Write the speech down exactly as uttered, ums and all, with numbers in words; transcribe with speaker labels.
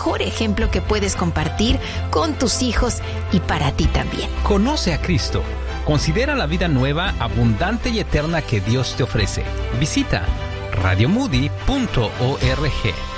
Speaker 1: mejor ejemplo que puedes compartir con tus hijos y para ti también.
Speaker 2: Conoce a Cristo. Considera la vida nueva, abundante y eterna que Dios te ofrece. Visita radio moody punto org.